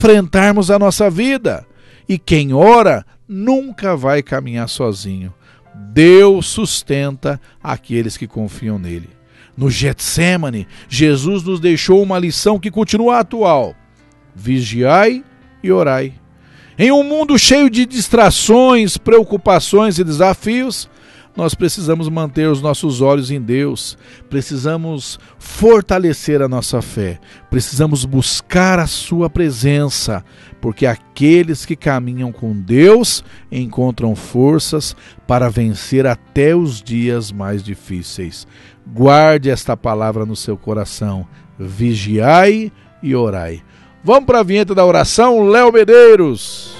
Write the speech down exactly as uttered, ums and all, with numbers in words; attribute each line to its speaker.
Speaker 1: enfrentarmos a nossa vida. E quem ora nunca vai caminhar sozinho. Deus sustenta aqueles que confiam nele. No Getsêmani, Jesus nos deixou uma lição que continua atual: vigiai e orai. Em um mundo cheio de distrações, preocupações e desafios, nós precisamos manter os nossos olhos em Deus, precisamos fortalecer a nossa fé, precisamos buscar a sua presença, porque aqueles que caminham com Deus encontram forças para vencer até os dias mais difíceis. Guarde esta palavra no seu coração: vigiai e orai. Vamos para a vinheta da oração, Léo Medeiros.